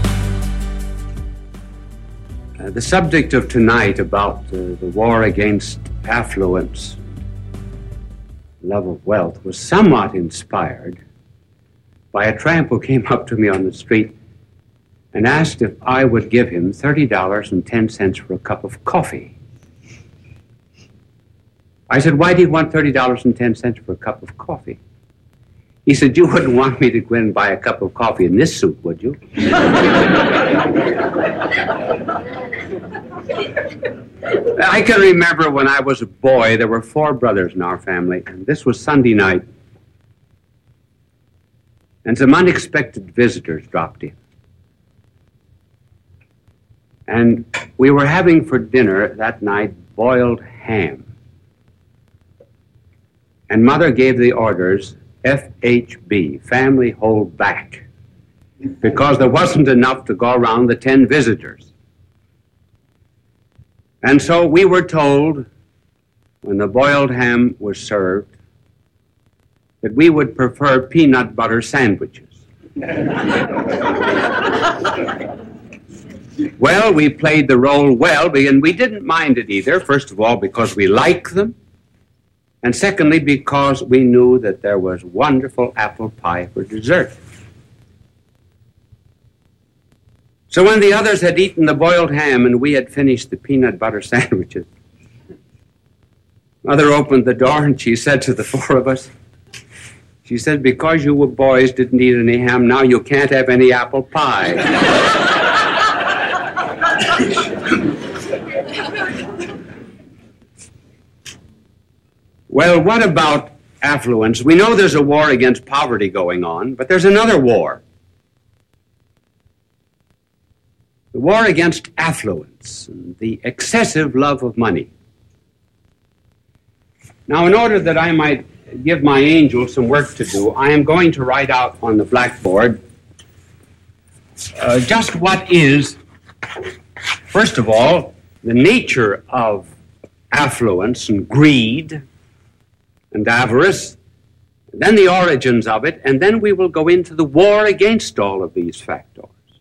[SPEAKER 19] uh, the subject of tonight about uh, the war against affluence, love of wealth, was somewhat inspired by a tramp who came up to me on the street and asked if I would give him thirty dollars and ten cents for a cup of coffee. I said, why do you want thirty dollars and ten cents for a cup of coffee? He said, you wouldn't want me to go in and buy a cup of coffee in this soup, would you? I can remember when I was a boy, there were four brothers in our family, and this was Sunday night, and some unexpected visitors dropped in. And we were having for dinner that night boiled ham. And Mother gave the orders, F H B, family hold back, because there wasn't enough to go around the ten visitors. And so we were told, when the boiled ham was served, that we would prefer peanut butter sandwiches. Well, we played the role well, and we didn't mind it either, first of all, because we like them, and secondly, because we knew that there was wonderful apple pie for dessert. So when the others had eaten the boiled ham and we had finished the peanut butter sandwiches, Mother opened the door and she said to the four of us, she said, because you were boys didn't eat any ham, now you can't have any apple pie. Well, what about affluence? We know there's a war against poverty going on, but there's another war. The war against affluence and the excessive love of money. Now, in order that I might give my angel some work to do, I am going to write out on the blackboard uh, just what is, first of all, the nature of affluence and greed and avarice, then the origins of it, and then we will go into the war against all of these factors.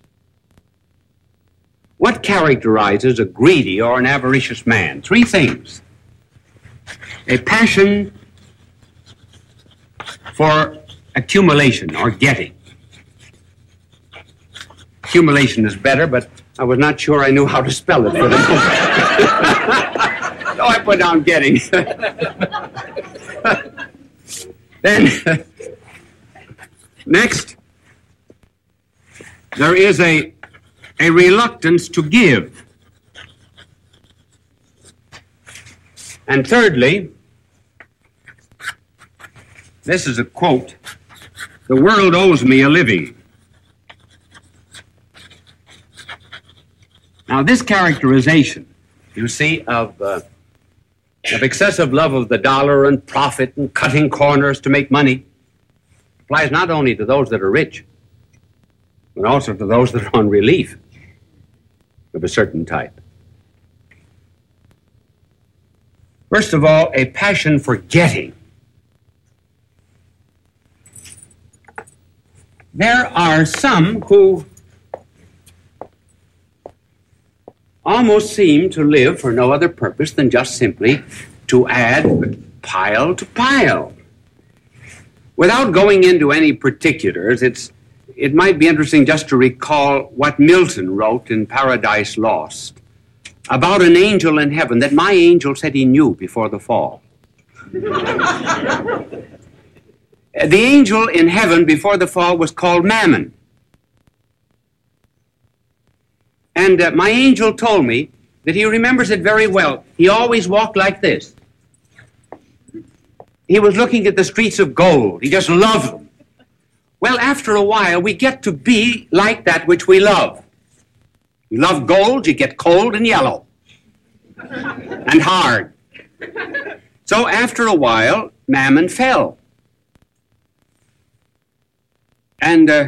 [SPEAKER 19] What characterizes a greedy or an avaricious man? Three things. A passion for accumulation or getting. Accumulation is better, but I was not sure I knew how to spell it for the moment. So I put down getting. Then, next, there is a, a reluctance to give. And thirdly, this is a quote, "The world owes me a living." Now, this characterization, you see, of, uh, of excessive love of the dollar and profit and cutting corners to make money applies not only to those that are rich, but also to those that are on relief of a certain type. First of all, a passion for getting. There are some who almost seem to live for no other purpose than just simply to add pile to pile. Without going into any particulars, it's, it might be interesting just to recall what Milton wrote in Paradise Lost about an angel in heaven that my angel said he knew before the fall. The angel in heaven before the fall was called Mammon. And uh, my angel told me that he remembers it very well. He always walked like this. He was looking at the streets of gold. He just loved them. Well, after a while, we get to be like that which we love. You love gold, you get cold and yellow and hard. So after a while, Mammon fell. And uh,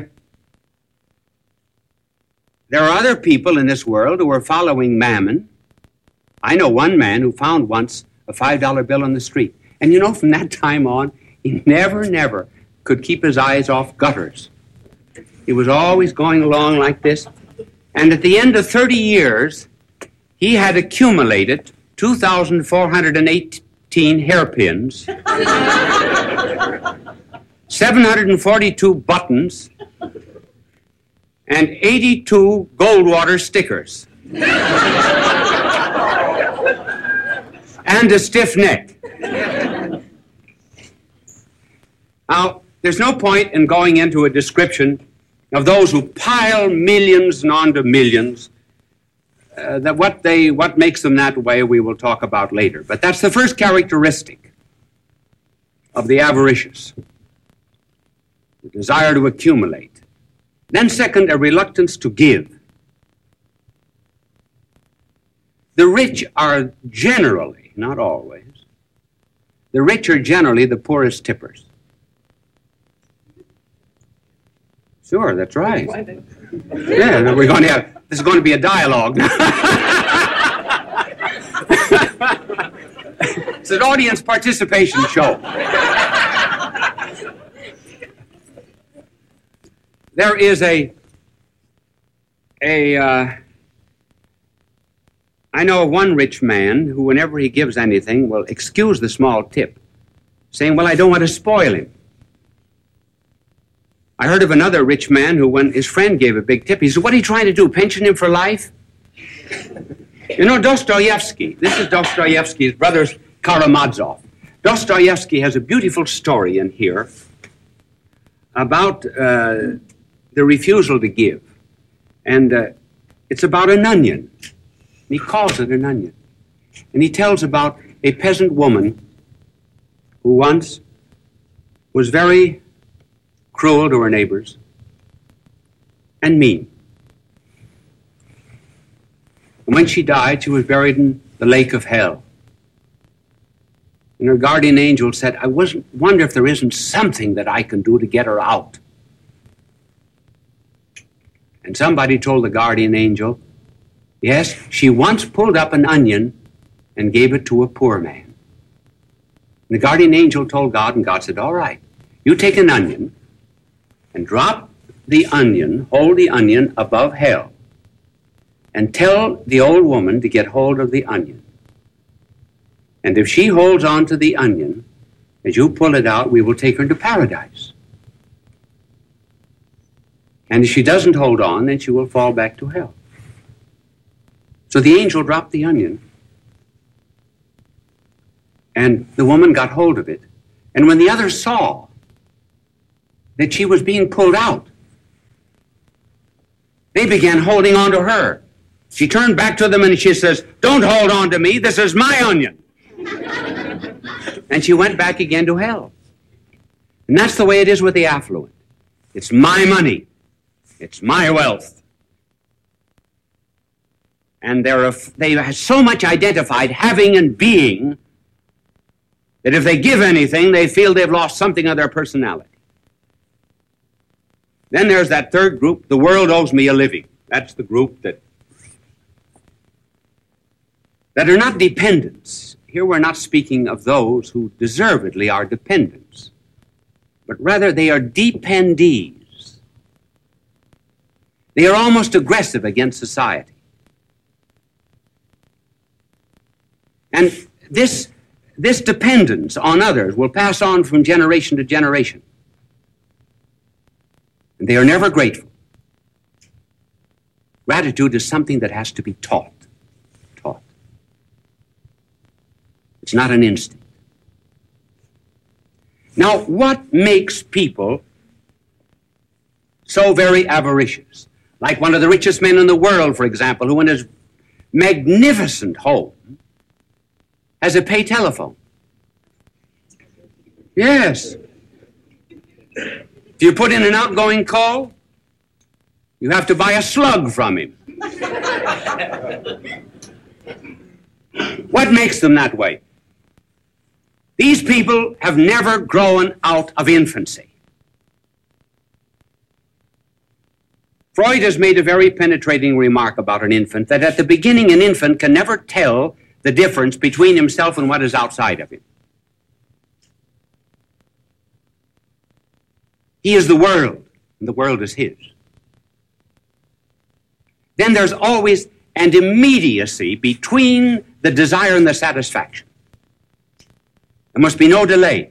[SPEAKER 19] there are other people in this world who are following Mammon. I know one man who found once a five dollar bill on the street. And you know, from that time on, he never, never could keep his eyes off gutters. He was always going along like this. And at the end of thirty years, he had accumulated two thousand four hundred eighteen hairpins, seven hundred forty-two buttons, and eighty-two Goldwater stickers. And a stiff neck. Now, there's no point in going into a description of those who pile millions and onto millions. Uh, that what they what makes them that way we will talk about later. But that's the first characteristic of the avaricious, the desire to accumulate. Then second, a reluctance to give. The rich are generally, not always, the rich are generally the poorest tippers. Sure, that's right. Yeah, we're going to have, this is going to be a dialogue now. It's an audience participation show. There is a, a, uh, I know of one rich man who, whenever he gives anything, will excuse the small tip, saying, well, I don't want to spoil him. I heard of another rich man who, when his friend gave a big tip, he said, what are you trying to do, pension him for life? You know, Dostoevsky, this is Dostoevsky's brother's Karamazov. Dostoevsky has a beautiful story in here about uh, the refusal to give. And uh, it's about an onion. And he calls it an onion. And he tells about a peasant woman who once was very cruel to her neighbors and mean. And when she died, she was buried in the lake of hell. And her guardian angel said, I wasn't, wonder if there isn't something that I can do to get her out. And somebody told the guardian angel, yes, she once pulled up an onion and gave it to a poor man. And the guardian angel told God, and God said, all right, you take an onion and drop the onion, hold the onion above hell, and tell the old woman to get hold of the onion. And if she holds on to the onion, as you pull it out, we will take her into paradise. And if she doesn't hold on, then she will fall back to hell. So the angel dropped the onion, and the woman got hold of it. And when the others saw that she was being pulled out, they began holding on to her. She turned back to them and she says, don't hold on to me, this is my onion. And she went back again to hell. And that's the way it is with the affluent. It's my money. It's my wealth. And they're, they have so much identified having and being that if they give anything, they feel they've lost something of their personality. Then there's that third group, the world owes me a living. That's the group that, that are not dependents. Here we're not speaking of those who deservedly are dependents, but rather they are dependees. They are almost aggressive against society. And this, this dependence on others will pass on from generation to generation. And they are never grateful. Gratitude is something that has to be taught. Taught. It's not an instinct. Now, what makes people so very avaricious? Like one of the richest men in the world, for example, who in his magnificent home has a pay telephone. Yes. If you put in an outgoing call, you have to buy a slug from him. What makes them that way? These people have never grown out of infancy. Freud has made a very penetrating remark about an infant, that at the beginning an infant can never tell the difference between himself and what is outside of him. He is the world, and the world is his. Then there's always an immediacy between the desire and the satisfaction. There must be no delay.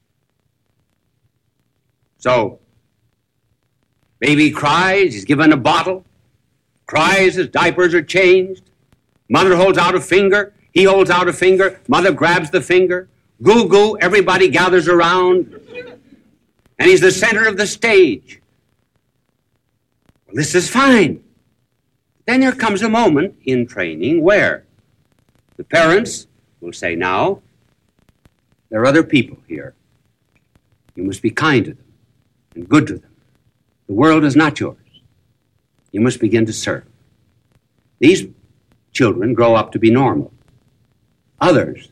[SPEAKER 19] So, baby cries, he's given a bottle, cries, his diapers are changed. Mother holds out a finger, he holds out a finger, mother grabs the finger. Goo goo, everybody gathers around, and he's the center of the stage. Well, this is fine. Then there comes a moment in training where the parents will say, now, there are other people here. You must be kind to them and good to them. The world is not yours. You must begin to serve. These children grow up to be normal. Others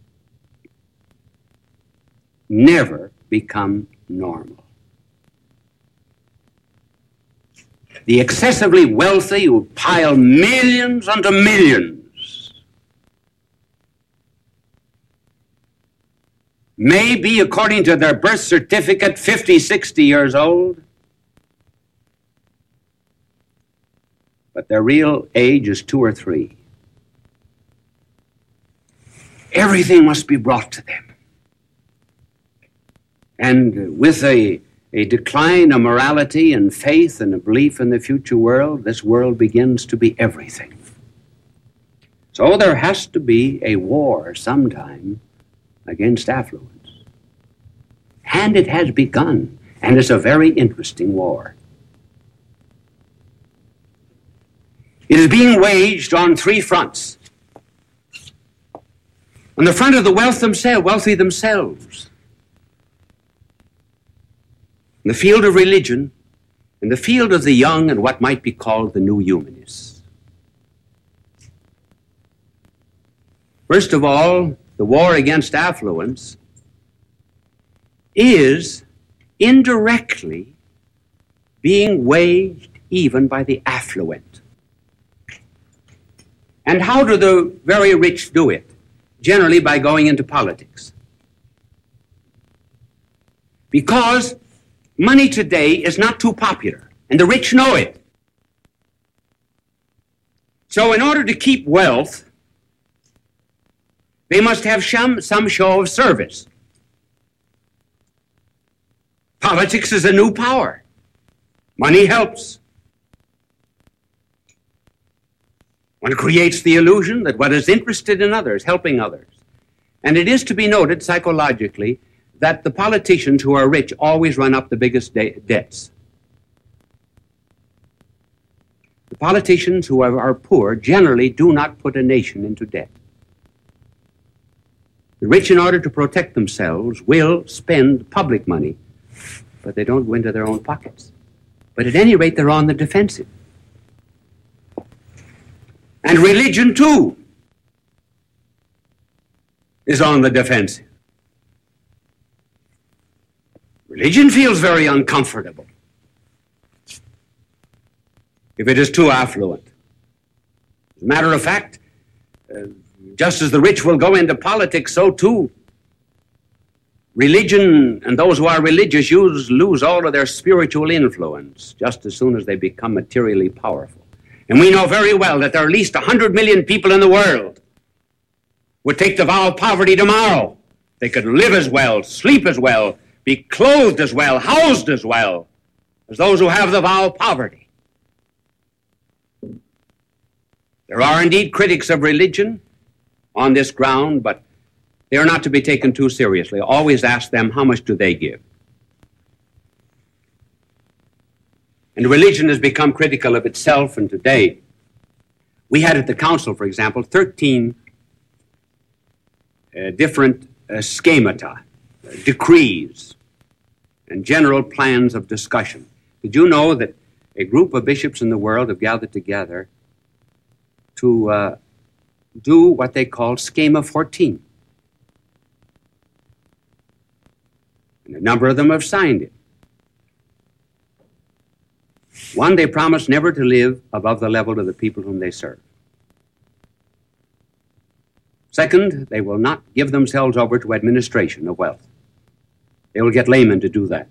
[SPEAKER 19] never become normal. The excessively wealthy who pile millions unto millions may be, according to their birth certificate, fifty, sixty years old, but their real age is two or three. Everything must be brought to them. And with a, a decline of morality and faith and a belief in the future world, this world begins to be everything. So there has to be a war sometime against affluence. And it has begun, and it's a very interesting war. It is being waged on three fronts. On the front of the wealth themselves, wealthy themselves. In the field of religion, in the field of the young and what might be called the new humanists. First of all, the war against affluence is indirectly being waged even by the affluent. And how do the very rich do it? Generally by going into politics. Because money today is not too popular, and the rich know it. So in order to keep wealth, they must have some, some show of service. Politics is a new power. Money helps. One creates the illusion that one is interested in others, helping others. And it is to be noted psychologically that the politicians who are rich always run up the biggest de- debts. The politicians who are, are poor generally do not put a nation into debt. The rich, in order to protect themselves, will spend public money, but they don't go into their own pockets. But at any rate, they're on the defensive. And religion, too, is on the defensive. Religion feels very uncomfortable if it is too affluent. As a matter of fact, uh, just as the rich will go into politics, so too religion and those who are religious use, lose all of their spiritual influence just as soon as they become materially powerful. And we know very well that there are at least one hundred million people in the world would take the vow of poverty tomorrow. They could live as well, sleep as well, be clothed as well, housed as well as those who have the vow of poverty. There are indeed critics of religion on this ground, but they are not to be taken too seriously. Always ask them, how much do they give? And religion has become critical of itself, and today we had at the council, for example, thirteen uh, different uh, schemata, uh, decrees, and general plans of discussion. Did you know that a group of bishops in the world have gathered together to uh, do what they call Schema fourteen? And a number of them have signed it. One, they promise never to live above the level of the people whom they serve. Second, they will not give themselves over to administration of wealth. They will get laymen to do that.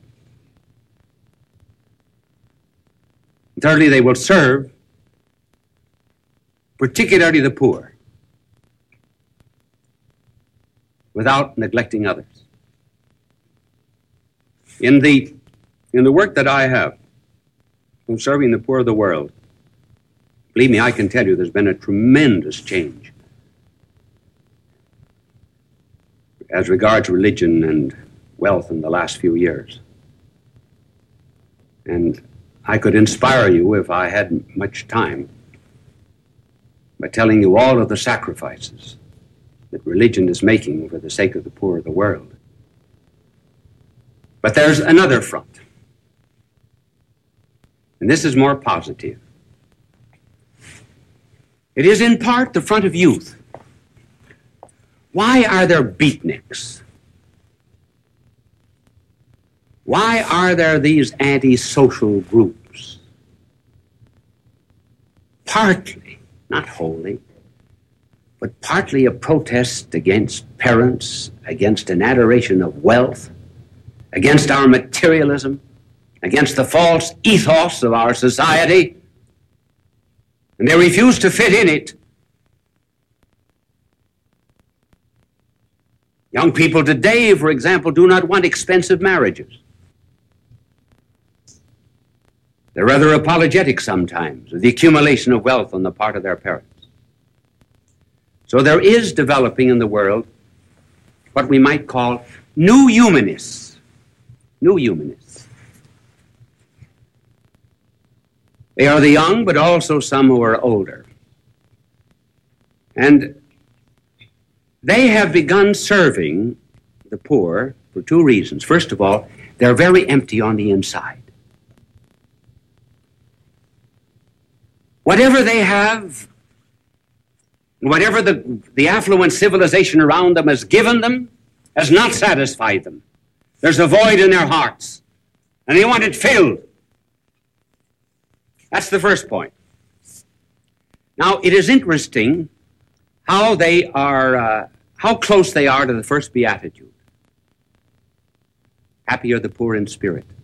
[SPEAKER 19] And thirdly, they will serve particularly the poor without neglecting others. In the, in the work that I have in serving the poor of the world, believe me, I can tell you there's been a tremendous change as regards religion and wealth in the last few years. And I could inspire you, if I had much time, by telling you all of the sacrifices that religion is making for the sake of the poor of the world. But there's another front. And this is more positive. It is in part the front of youth. Why are there beatniks? Why are there these anti-social groups? Partly, not wholly, but partly a protest against parents, against an adoration of wealth, against our materialism, against the false ethos of our society, and they refuse to fit in it. Young people today, for example, do not want expensive marriages. They're rather apologetic sometimes of the accumulation of wealth on the part of their parents. So there is developing in the world what we might call new humanists. New humanists. They are the young, but also some who are older. And They have begun serving the poor for two reasons. First of all, they're very empty on the inside. Whatever they have, whatever the, the affluent civilization around them has given them, has not satisfied them. There's a void in their hearts, and they want it filled. That's the first point. Now, it is interesting how they are, uh, how close they are to the first beatitude. Happy are the poor in spirit.